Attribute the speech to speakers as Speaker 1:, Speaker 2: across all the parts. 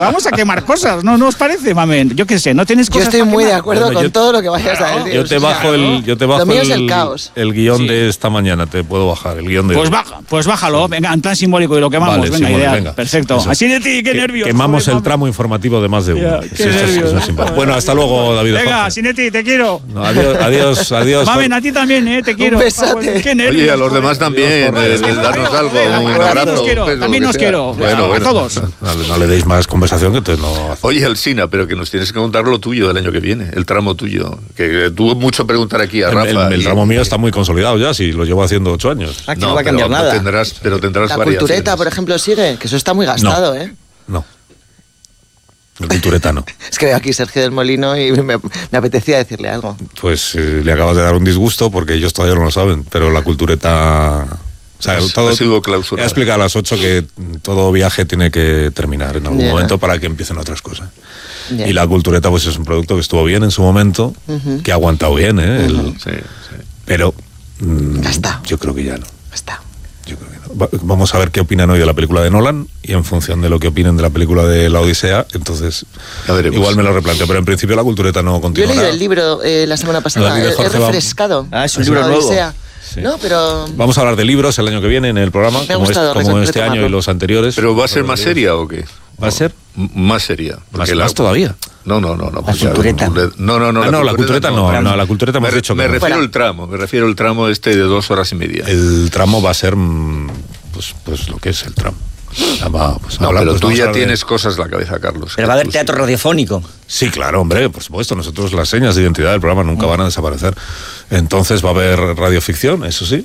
Speaker 1: Vamos a quemar cosas, ¿no os parece, mamen? Yo qué sé, no tienes cosas.
Speaker 2: Yo estoy muy de
Speaker 1: quemar?
Speaker 2: acuerdo con todo lo que vayas a decir.
Speaker 3: Yo te bajo
Speaker 2: Lo mío es el caos.
Speaker 3: el guión de esta mañana, te puedo bajar el guión de
Speaker 1: Pues bájalo, venga, en plan simbólico y lo quemamos,
Speaker 3: Vale,
Speaker 1: venga,
Speaker 3: simbólico,
Speaker 1: ideal,
Speaker 3: venga.
Speaker 1: perfecto.
Speaker 3: Eso.
Speaker 1: Así de ti, qué nervios.
Speaker 3: Quemamos
Speaker 1: joder,
Speaker 3: el tramo informativo de más de uno.
Speaker 1: Ya, qué nervios.
Speaker 3: Bueno, hasta luego, David.
Speaker 1: Venga,
Speaker 3: Jorge.
Speaker 1: Sineti, te quiero.
Speaker 3: No, adiós.
Speaker 1: Mamen, a ti también, te quiero.
Speaker 2: Un besote.
Speaker 1: Qué nervios.
Speaker 4: Oye, a los demás también, darnos algo, un abrazo.
Speaker 1: También os quiero,
Speaker 4: Bueno.
Speaker 1: a todos.
Speaker 3: No le deis más conversación que entonces no.
Speaker 4: Oye, Alsina, pero que nos tienes que contar lo tuyo del año que viene, el tramo tuyo. Que tuvo mucho preguntar aquí a Rafa.
Speaker 3: El tramo mío está muy consolidado ya, si lo llevo haciendo 8 años.
Speaker 5: Aquí no va a cambiar
Speaker 4: pero
Speaker 5: nada.
Speaker 4: Tendrás
Speaker 2: La
Speaker 4: variaciones.
Speaker 2: cultureta, por ejemplo, sigue, que eso está muy gastado, ¿eh?
Speaker 3: No. El cultureta no.
Speaker 2: Es que veo aquí Sergio del Molino y me apetecía decirle algo.
Speaker 3: Pues le acabas de dar un disgusto porque ellos todavía no lo saben, pero la cultureta... O sea,
Speaker 4: Ha sido clausurado.
Speaker 3: He explicado a las 8 que todo viaje tiene que terminar en algún
Speaker 2: Ya.
Speaker 3: momento para que empiecen otras cosas.
Speaker 2: Ya.
Speaker 3: Y la cultureta pues es un producto que estuvo bien en su momento, que ha aguantado bien,
Speaker 4: Sí.
Speaker 3: pero
Speaker 2: Ya está.
Speaker 3: yo creo que ya no.
Speaker 2: Está.
Speaker 3: Yo creo que no. Vamos a ver qué opinan hoy de la película de Nolan y en función de lo que opinen de la película de La Odisea, entonces
Speaker 4: Ya veremos.
Speaker 3: igual me lo replanteo, pero en principio la cultureta no
Speaker 2: Yo he
Speaker 3: continuará.
Speaker 2: leído el libro la semana pasada,
Speaker 3: David de
Speaker 2: he
Speaker 3: Jorge va-
Speaker 2: refrescado.
Speaker 5: Ah, es un libro
Speaker 2: La
Speaker 5: nuevo.
Speaker 2: Odisea.
Speaker 3: Sí.
Speaker 2: No, pero...
Speaker 3: Vamos a hablar de libros el año que viene en el programa,
Speaker 2: Me ha
Speaker 3: como,
Speaker 2: gustado
Speaker 3: como este
Speaker 2: retomarlo.
Speaker 3: año y los anteriores.
Speaker 4: ¿Pero va a ser más seria o qué?
Speaker 3: ¿Va a ser?
Speaker 4: Más seria.
Speaker 3: Más, más todavía.
Speaker 4: No. Pues ya,
Speaker 5: cultureta.
Speaker 4: No,
Speaker 3: la cultureta no, la cultureta hemos dicho que
Speaker 4: me
Speaker 3: no.
Speaker 4: refiero al tramo, de 2 horas y media.
Speaker 3: El tramo va a ser pues lo que es el tramo.
Speaker 4: Pero tú ya tienes cosas en la cabeza, Carlos.
Speaker 5: Pero va a haber teatro radiofónico.
Speaker 3: Sí, claro, hombre, por supuesto. Nosotros las señas de identidad del programa nunca van a desaparecer. Entonces va a haber radioficción, eso sí.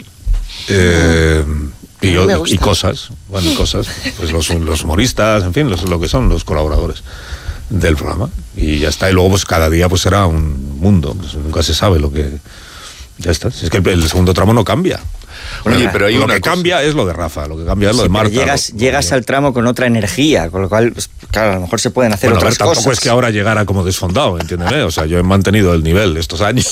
Speaker 2: me gusta.
Speaker 3: Y cosas, pues los humoristas, en fin, lo que son los colaboradores del programa. Y ya está. Y luego pues cada día pues será un mundo. Pues, nunca se sabe lo que... Ya está. Si es que el segundo tramo no cambia.
Speaker 4: Oye, pero hay
Speaker 3: lo
Speaker 4: una
Speaker 3: que
Speaker 4: cosa.
Speaker 3: cambia es lo de Rafa, lo que cambia es lo
Speaker 5: Sí,
Speaker 3: de
Speaker 5: pero
Speaker 3: Marta.
Speaker 5: llegas al tramo con otra energía, con lo cual, pues, claro, a lo mejor se pueden hacer
Speaker 3: Bueno, a ver,
Speaker 5: otras
Speaker 3: tampoco
Speaker 5: cosas.
Speaker 3: es que ahora llegara como desfondado, entiéndeme. O sea, yo he mantenido el nivel estos años.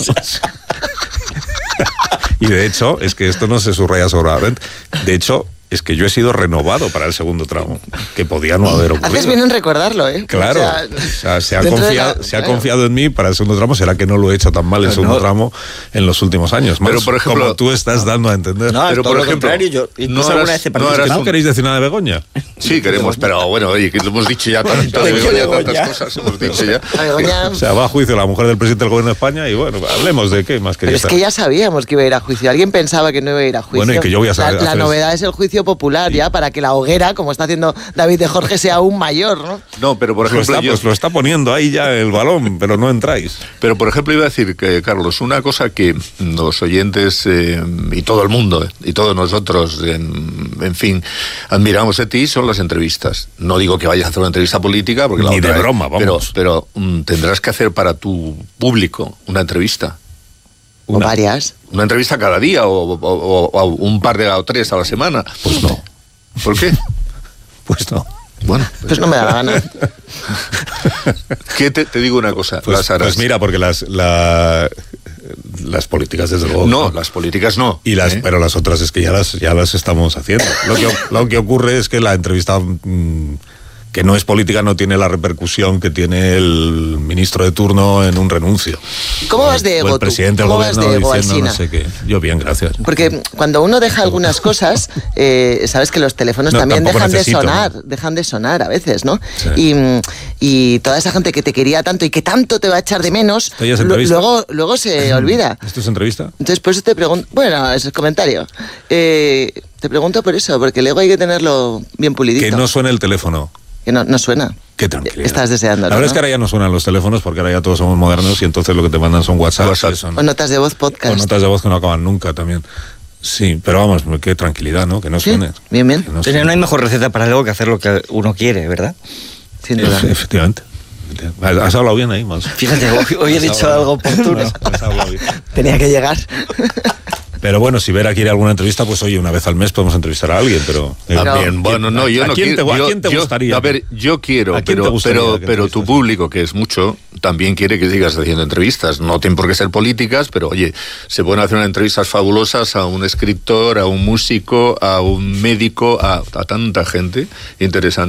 Speaker 3: Y de hecho, es que esto no se subraya sobradamente. De hecho, es que yo he sido renovado para el segundo tramo, que podía no haber ocurrido.
Speaker 2: Haces bien en recordarlo, ¿eh?
Speaker 3: Claro,
Speaker 2: O sea,
Speaker 3: se ha
Speaker 2: dentro de
Speaker 3: se ha confiado en mí para el segundo tramo. ¿Será que no lo he hecho tan mal el segundo tramo en los últimos años?
Speaker 4: Pero,
Speaker 3: Más
Speaker 4: por ejemplo,
Speaker 3: como tú estás dando a entender.
Speaker 5: No,
Speaker 4: Pero,
Speaker 5: todo
Speaker 4: por
Speaker 5: lo
Speaker 4: ejemplo,
Speaker 5: contrario, yo incluso
Speaker 4: no
Speaker 5: alguna
Speaker 4: harás-
Speaker 5: vez he
Speaker 4: no
Speaker 5: participado.
Speaker 4: harás
Speaker 3: ¿No queréis decir nada de Begoña?
Speaker 4: Sí, queremos, pero bueno, oye, que lo hemos dicho ya tanto de Begoña, tantas cosas hemos dicho ya.
Speaker 2: A Begoña...
Speaker 3: O sea, va a juicio la mujer del presidente del gobierno de España y bueno, hablemos de qué más
Speaker 2: Pero
Speaker 3: quería
Speaker 2: es que ya sabíamos que iba a ir a juicio. Alguien pensaba que no iba a ir a juicio.
Speaker 3: Bueno, y que yo voy a saber
Speaker 2: La
Speaker 3: hacer-
Speaker 2: novedad es el juicio popular, ya, para que la hoguera, como está haciendo David de Jorge, sea aún mayor, ¿no?
Speaker 4: No, pero por ejemplo,
Speaker 3: lo está poniendo ahí ya el balón, pero no entráis.
Speaker 4: Pero, por ejemplo, iba a decir que, Carlos, una cosa que los oyentes y todo el mundo, y todos nosotros, en fin, admiramos de ti son las entrevistas. No digo que vayas a hacer una entrevista política, porque
Speaker 3: Ni de broma, vamos.
Speaker 4: Pero tendrás que hacer para tu público una entrevista.
Speaker 2: O varias.
Speaker 4: Una entrevista cada día o un par de o 3 a la semana.
Speaker 3: Pues no.
Speaker 4: ¿Por qué?
Speaker 3: Pues no.
Speaker 4: Bueno,
Speaker 2: Pues no me da la gana.
Speaker 4: ¿qué te digo una cosa? Las harás.
Speaker 3: Pues mira, porque las políticas desde luego.
Speaker 4: No, las políticas no.
Speaker 3: Pero las otras es que ya las estamos haciendo. Lo que ocurre es que la entrevista que no es política no tiene la repercusión que tiene el ministro de turno en un renuncio.
Speaker 2: ¿Cómo vas de
Speaker 3: O
Speaker 2: ego
Speaker 3: el
Speaker 2: tú?
Speaker 3: presidente del
Speaker 2: ¿Cómo vas
Speaker 3: gobierno
Speaker 2: de ego,
Speaker 3: diciendo no
Speaker 2: Alsina?
Speaker 3: sé qué. Yo bien, gracias.
Speaker 2: Porque cuando uno deja algunas cosas, sabes que los teléfonos
Speaker 3: No,
Speaker 2: también
Speaker 3: tampoco
Speaker 2: dejan de sonar a veces, ¿no?
Speaker 3: Sí.
Speaker 2: Y toda esa gente que te quería tanto y que tanto te va a echar de menos,
Speaker 3: ¿Esto ya es entrevista?
Speaker 2: luego se olvida.
Speaker 3: ¿Esto es entrevista?
Speaker 2: Entonces, por eso te pregunto, bueno, ese es comentario. Te pregunto por eso, porque el ego hay que tenerlo bien pulidito.
Speaker 3: Que no suene el teléfono.
Speaker 2: Que no suena.
Speaker 3: Qué tranquilidad.
Speaker 2: Estás deseándolo,
Speaker 3: La verdad
Speaker 2: ¿no?
Speaker 3: es que ahora ya no suenan los teléfonos porque ahora ya todos somos modernos y entonces lo que te mandan son WhatsApp.
Speaker 2: O notas de voz podcast.
Speaker 3: O notas de voz que no acaban nunca también. Sí, pero vamos, qué tranquilidad, ¿no? Que no
Speaker 2: Sí,
Speaker 3: suene.
Speaker 2: bien, bien.
Speaker 3: Que no
Speaker 5: Pero
Speaker 3: suene.
Speaker 5: no hay mejor receta para el ego que hacer lo que uno quiere, ¿verdad?
Speaker 2: Sin duda.
Speaker 3: Efectivamente. Has hablado bien ahí, Mals.
Speaker 5: Fíjate, hoy he dicho algo oportuno.
Speaker 3: Has hablado bien.
Speaker 2: Tenía que llegar.
Speaker 3: Pero bueno, si Vera quiere alguna entrevista, pues oye, una vez al mes podemos entrevistar a alguien, pero...
Speaker 4: También, bueno, no, yo
Speaker 3: ¿A
Speaker 4: no
Speaker 3: quién
Speaker 4: quiero.
Speaker 3: ¿A quién te gustaría?
Speaker 4: A ver, yo quiero,
Speaker 3: ¿A quién te gustaría que
Speaker 4: pero tu
Speaker 3: entrevistas?
Speaker 4: público, que es mucho, también quiere que sigas haciendo entrevistas. No tienen por qué ser políticas, pero oye, se pueden hacer unas entrevistas fabulosas a un escritor, a un músico, a un médico, a tanta gente interesante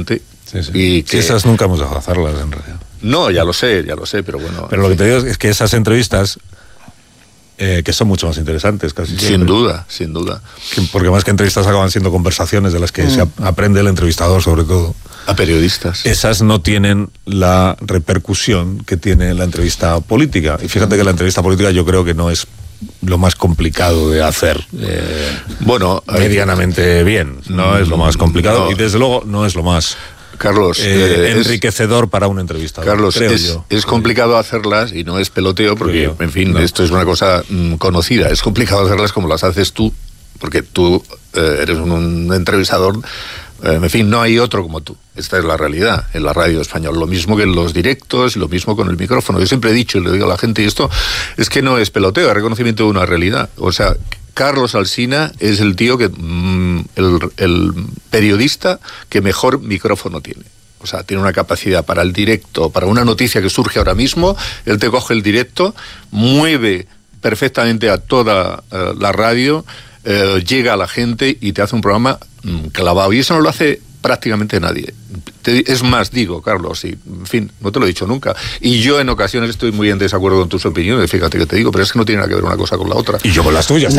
Speaker 3: Sí, sí.
Speaker 4: Y que...
Speaker 3: esas nunca hemos dejado de hacerlas, en realidad.
Speaker 4: No, ya lo sé, pero bueno.
Speaker 3: Pero lo que te digo es que esas entrevistas, que son mucho más interesantes casi siempre.
Speaker 4: Sin duda.
Speaker 3: Porque más que entrevistas acaban siendo conversaciones de las que se aprende el entrevistador, sobre todo.
Speaker 4: A periodistas.
Speaker 3: Esas no tienen la repercusión que tiene la entrevista política. Y fíjate que la entrevista política yo creo que no es lo más complicado de hacer medianamente bien. No es lo más complicado y desde luego no es lo más...
Speaker 4: Carlos,
Speaker 3: enriquecedor para un entrevistador.
Speaker 4: Carlos, es complicado hacerlas y no es peloteo porque, en fin, esto es una cosa conocida. Es complicado hacerlas como las haces tú, porque tú eres un entrevistador. En fin, no hay otro como tú. Esta es la realidad en la radio española. Lo mismo que en los directos, lo mismo con el micrófono. Yo siempre he dicho y le digo a la gente, y esto es que no es peloteo, es reconocimiento de una realidad. O sea, Carlos Alsina es el tío que el periodista que mejor micrófono tiene. O sea, tiene una capacidad para el directo, para una noticia que surge ahora mismo. Él te coge el directo, mueve perfectamente a toda la radio, llega a la gente y te hace un programa clavado. Y eso no lo hace prácticamente nadie. Es más, digo, Carlos, y, en fin, no te lo he dicho nunca. Y yo en ocasiones estoy muy en desacuerdo con tus opiniones, fíjate que te digo, pero es que no tiene nada que ver una cosa con la otra.
Speaker 3: Y yo con las tuyas.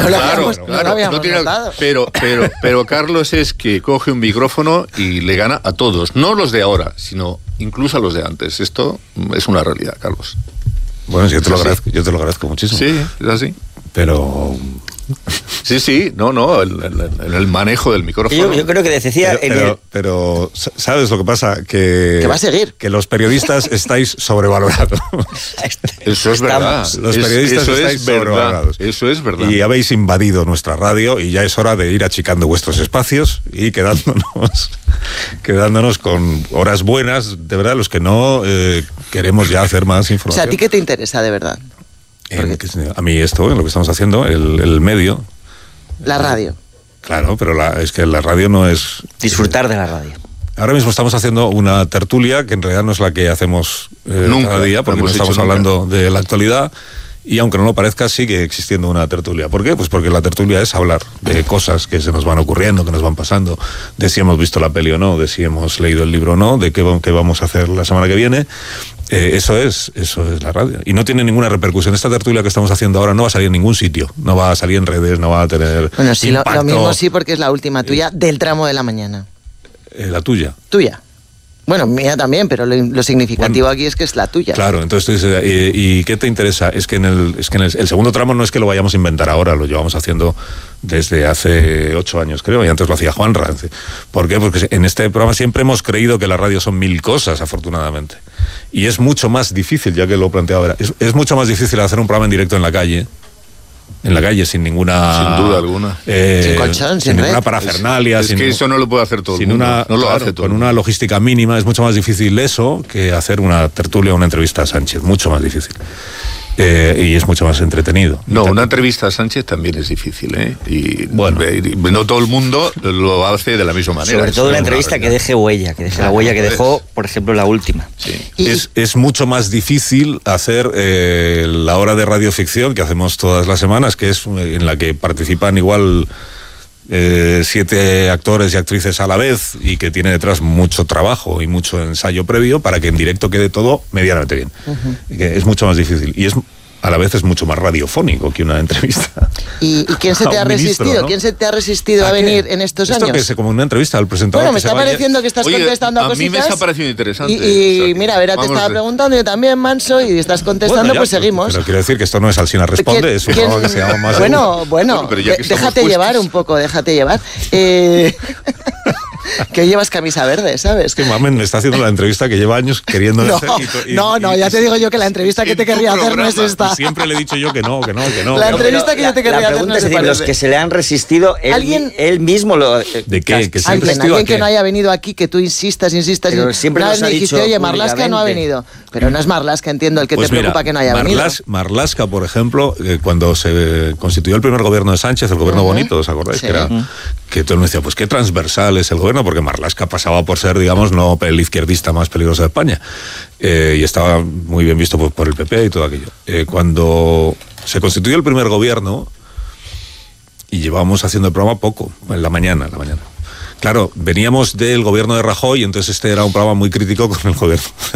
Speaker 4: Pero Carlos es que coge un micrófono y le gana a todos, no los de ahora, sino incluso a los de antes. Esto es una realidad, Carlos.
Speaker 3: Bueno, yo te lo agradezco muchísimo.
Speaker 4: Sí, es así.
Speaker 3: Pero...
Speaker 4: Sí, no, el manejo del micrófono.
Speaker 5: Yo creo que decía...
Speaker 3: Pero, ¿sabes lo que pasa? Que
Speaker 2: va a seguir.
Speaker 3: Que los periodistas estáis sobrevalorados.
Speaker 4: Eso es verdad.
Speaker 3: Los periodistas estáis sobrevalorados.
Speaker 4: Eso es verdad.
Speaker 3: Y habéis invadido nuestra radio y ya es hora de ir achicando vuestros espacios y quedándonos con horas buenas, de verdad, los que no queremos ya hacer más información.
Speaker 2: O sea, ¿a ti qué te interesa de verdad?
Speaker 3: A mí esto, lo que estamos haciendo, el medio...
Speaker 2: La radio.
Speaker 3: Claro, pero es que la radio no es...
Speaker 5: Disfrutar de la radio.
Speaker 3: Ahora mismo estamos haciendo una tertulia que en realidad no es la que hacemos cada día, porque no estamos hablando de la actualidad, y aunque no lo parezca, sigue existiendo una tertulia. ¿Por qué? Pues porque la tertulia es hablar de cosas que se nos van ocurriendo, que nos van pasando, de si hemos visto la peli o no, de si hemos leído el libro o no, de qué vamos a hacer la semana que viene. Eso es la radio. Y no tiene ninguna repercusión. Esta tertulia que estamos haciendo ahora no va a salir en ningún sitio. No va a salir en redes, no va a tener
Speaker 2: Bueno, sí,
Speaker 3: impacto.
Speaker 2: lo mismo sí, porque es la última tuya del tramo de la mañana.
Speaker 3: La tuya.
Speaker 2: Tuya. Bueno, mía también, pero lo significativo aquí es que es la tuya.
Speaker 3: Claro, entonces tú dices, ¿y qué te interesa? Es que en el segundo tramo no es que lo vayamos a inventar ahora, lo llevamos haciendo desde hace 8 años, creo, y antes lo hacía Juanra. ¿Por qué? Porque en este programa siempre hemos creído que la radio son 1000 cosas, afortunadamente. Y es mucho más difícil, ya que lo planteaba ahora, es mucho más difícil hacer un programa en directo en la calle, sin ninguna...
Speaker 4: Sin duda alguna.
Speaker 2: Sin colchón, sin
Speaker 3: ninguna parafernalia.
Speaker 4: Es que eso no lo puede hacer todo el mundo. No lo hace todo.
Speaker 3: Con una logística mínima es mucho más difícil eso que hacer una tertulia o una entrevista a Sánchez. Mucho más difícil. Y es mucho más entretenido.
Speaker 4: No, una entrevista a Sánchez también es difícil, ¿eh? Y bueno, no todo el mundo lo hace de la misma manera.
Speaker 5: Sobre todo una entrevista que deje huella, que deje la huella que dejó, por ejemplo, la última.
Speaker 4: Sí.
Speaker 3: Es mucho más difícil hacer la hora de radioficción que hacemos todas las semanas, que es en la que participan igual 7 actores y actrices a la vez y que tiene detrás mucho trabajo y mucho ensayo previo para que en directo quede todo medianamente bien. Es mucho más difícil y a la vez es mucho más radiofónico que una entrevista.
Speaker 2: ¿Y quién se te ha resistido? ¿no? ¿Quién se te ha resistido a venir en estos años?
Speaker 3: Esto que es como una entrevista al presentador.
Speaker 2: Bueno, me está pareciendo que estás contestando a cositas.
Speaker 4: A mí me está pareciendo interesante.
Speaker 2: Y mira, Vera te estaba preguntando, yo también, Manso, y estás contestando, pues seguimos.
Speaker 3: Pero quiero decir que esto no es Alsina Responde, es un programa que se llama más...
Speaker 2: Bueno, déjate llevar un poco, déjate llevar. Que llevas camisa verde, ¿sabes?
Speaker 3: Que Mamen me está haciendo la entrevista que lleva años queriendo hacer.
Speaker 2: No, ya te digo yo que la entrevista que te querría hacer no es esta.
Speaker 3: Siempre le he dicho yo que no.
Speaker 2: La entrevista que yo te querría hacer no es esta.
Speaker 5: Los que se le han resistido, él mismo lo...
Speaker 3: ¿De qué?
Speaker 2: Alguien que no haya venido aquí, que tú insistas.
Speaker 5: Pero siempre
Speaker 2: una
Speaker 5: nos
Speaker 2: vez me
Speaker 5: ha
Speaker 2: dijiste,
Speaker 5: dicho
Speaker 2: oye, Marlaska no ha venido. Pero no es Marlaska, entiendo, el que te preocupa que no haya venido.
Speaker 3: Marlaska, por ejemplo, cuando se constituyó el primer gobierno de Sánchez, el gobierno bonito, ¿os acordáis?
Speaker 2: Sí.
Speaker 3: Que todo el mundo decía, pues qué transversal es el gobierno, porque Marlaska pasaba por ser, digamos, no el izquierdista más peligroso de España. Y estaba muy bien visto por el PP y todo aquello. Cuando se constituyó el primer gobierno, y llevábamos haciendo el programa poco, en la mañana. Claro, veníamos del gobierno de Rajoy, entonces este era un programa muy crítico con el gobierno